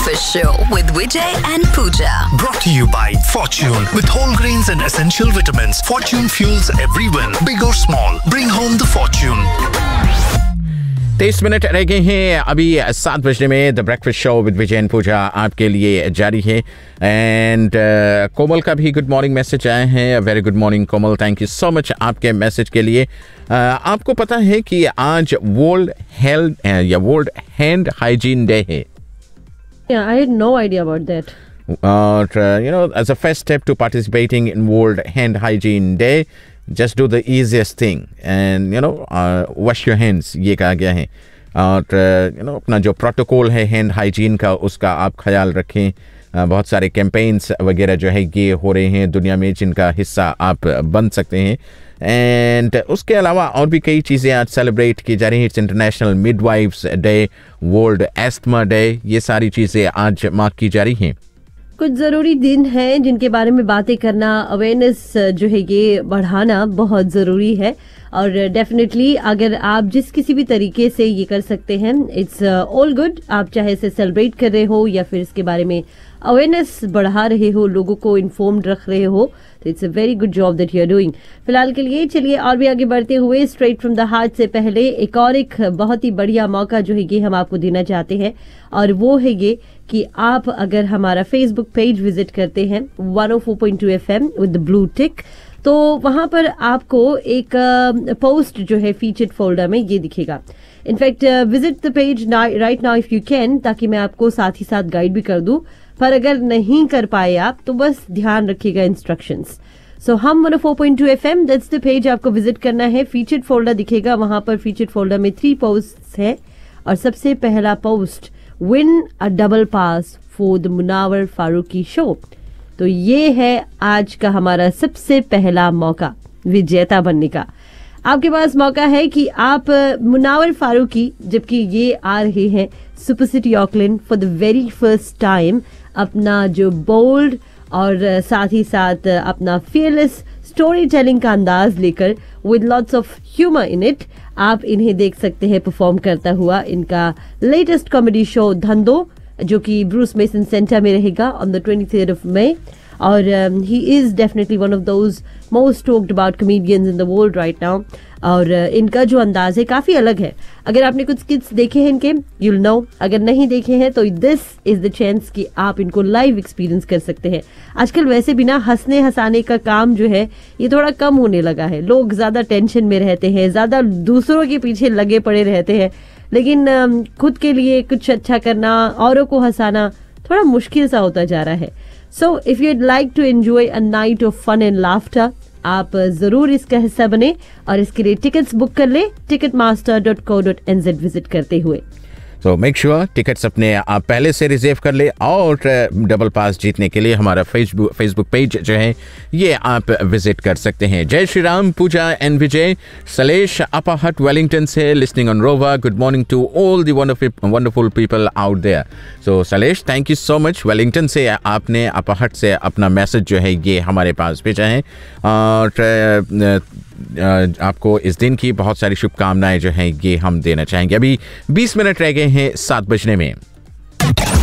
Breakfast Show with Vijay and Pooja. Brought to you by Fortune. With whole grains and essential vitamins, Fortune fuels every win, big or small. Bring home the Fortune. 23 minute रह गए हैं अभी 7 बजने में। The breakfast show with Vijay and पूजा आपके लिए जारी है। एंड कोमल का भी गुड मॉर्निंग मैसेज आए हैं। Very good morning Komal, thank you so much आपके मैसेज के लिए। आपको पता है कि आज वर्ल्ड हेल्थ या वर्ल्ड हैंड हाइजीन डे है? Yeah, I had no idea about that. As a first step to participating in World Hand Hygiene Day, just do the easiest thing and wash your hands, ये कहा गया है। और अपना जो protocol है hand hygiene का उसका आप ख्याल रखें। बहुत सारे कैंपेन्स वगैरह जो है ये हो रहे हैं दुनिया में जिनका हिस्सा आप बन सकते हैं। एंड उसके अलावा और भी कई चीज़ें आज सेलिब्रेट की जा रही हैं। It's international midwives day, world asthma day, ये सारी चीज़ें आज मार्क की जा रही हैं। कुछ ज़रूरी दिन हैं जिनके बारे में बातें करना, अवेयरनेस जो है ये बढ़ाना बहुत ज़रूरी है। और डेफिनेटली अगर आप जिस किसी भी तरीके से ये कर सकते हैं, इट्स ऑल गुड। आप चाहे इसे सेलिब्रेट कर रहे हो या फिर इसके बारे में अवेयरनेस बढ़ा रहे हो, लोगों को इन्फॉर्म्ड रख रहे हो, तो it's a very good job that you are doing. फिलहाल के लिए चलिए और भी आगे बढ़ते हुए स्ट्रेट फ्रॉम द हार्ट से पहले एक बहुत ही बढ़िया मौका जो है ये हम आपको देना चाहते हैं। और वो है ये कि आप अगर हमारा फेसबुक पेज विजिट करते हैं 104.2 FM with the blue tick, तो वहां पर आपको एक पोस्ट जो है फीचर्ड फोल्डर में ये दिखेगा। In fact visit the page right now if you can, ताकि मैं आपको साथ ही साथ गाइड भी कर दूं। पर अगर नहीं कर पाए आप तो बस ध्यान रखिएगा इंस्ट्रक्शंस। सो हम 104.2 FM, दैट्स द पेज आपको विजिट करना है। फीचर्ड फोल्डर दिखेगा, वहां पर फीचर्ड फोल्डर में 3 पोस्ट है और सबसे पहला post, win a double pass for the Munawar Farooqui show. तो ये है आज का हमारा सबसे पहला मौका विजेता बनने का। आपके पास मौका है कि आप मुनावर फारूकी, जबकि ये आ रहे हैं super city Auckland for the very first time, अपना जो बोल्ड और साथ ही साथ अपना फियरलेस स्टोरी टेलिंग का अंदाज लेकर with lots of humour in it, आप इन्हें देख सकते हैं परफॉर्म करता हुआ। इनका लेटेस्ट कॉमेडी शो धंधो, जो कि ब्रूस मेसन सेंटर में रहेगा on the 23rd of May। और he is definitely one of those most talked about comedians in the world right now. और इनका जो अंदाज है काफी अलग है। अगर आपने कुछ स्किट्स देखे हैं इनके, यूल नो। अगर नहीं देखे हैं तो दिस इज द चांस कि आप इनको लाइव एक्सपीरियंस कर सकते हैं। आजकल वैसे भी ना हंसने हंसाने का काम जो है ये थोड़ा कम होने लगा है। लोग ज्यादा टेंशन में रहते हैं, ज्यादा दूसरों के पीछे लगे पड़े रहते हैं, लेकिन खुद के लिए कुछ अच्छा करना, औरों को हंसाना थोड़ा मुश्किल सा होता जा रहा है। So if you'd like to enjoy a night of fun and laughter, आप जरूर इसका हिस्सा बने और इसके लिए टिकट्स बुक कर ले ticketmaster.co.nz विजिट करते हुए। सो मेक श्योर टिकट्स अपने आप पहले से रिजर्व कर ले। और डबल पास जीतने के लिए हमारा फेसबुक पेज जो है ये आप विजिट कर सकते हैं। जय श्री राम, पूजा एंड विजय। सलेश अपाहट वेलिंगटन से लिसनिंग ऑन रोवा। Good morning to all the wonderful people out there. So Salesh, thank you so much. Wellington से आपने अपाहट से अपना मैसेज जो है ये हमारे पास भेजा है। और आपको इस दिन की बहुत सारी शुभकामनाएं जो हैं ये हम देना चाहेंगे। अभी 20 मिनट रह गए हैं 7 बजने में।